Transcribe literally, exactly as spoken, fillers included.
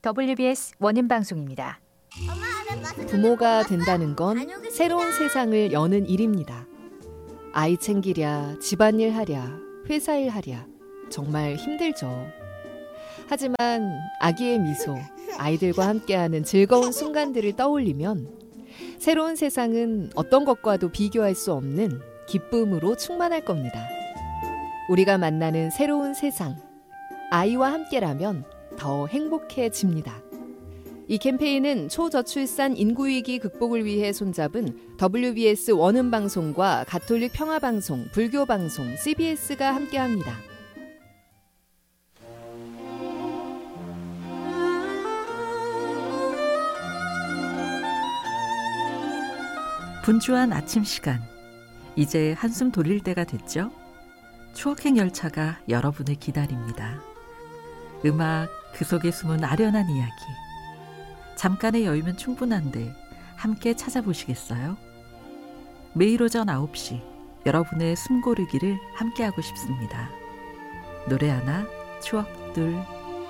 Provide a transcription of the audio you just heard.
더블유비에스 원음 방송입니다. 부모가 된다는 건 새로운 세상을 여는 일입니다. 아이 챙기랴, 집안일 하랴, 회사일 하랴 정말 힘들죠. 하지만 아기의 미소, 아이들과 함께하는 즐거운 순간들을 떠올리면 새로운 세상은 어떤 것과도 비교할 수 없는 기쁨으로 충만할 겁니다. 우리가 만나는 새로운 세상, 아이와 함께라면 더 행복해집니다. 이 캠페인은 초저출산 인구위기 극복을 위해 손잡은 더블유비에스 원음방송과 가톨릭 평화방송, 불교방송, 씨비에스가 함께합니다. 분주한 아침 시간, 이제 한숨 돌릴 때가 됐죠? 추억행 열차가 여러분을 기다립니다. 음악, 그 속에 숨은 아련한 이야기. 잠깐의 여유면 충분한데 함께 찾아보시겠어요? 매일 오전 아홉 시 여러분의 숨 고르기를 함께하고 싶습니다. 노래 하나, 추억 둘.